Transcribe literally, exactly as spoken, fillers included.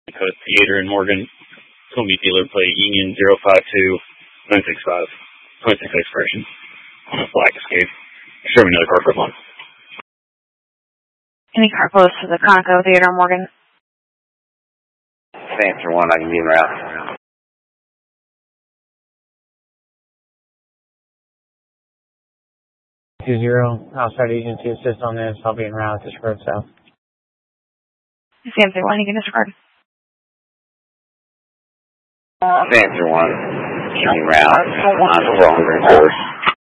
Coast Theater in Morgan. Told me dealer plate Union zero five two nine six five. twenty-six expiration. On a Black Escape. Show me another car for one. Any car close to the Conoco Theater in Morgan? Answer one, I can be in route. Two zero, outside agency assist on this. I'll be en route to Scrub South. Answer one, you can disregard. Answer one, en route on Stronger course.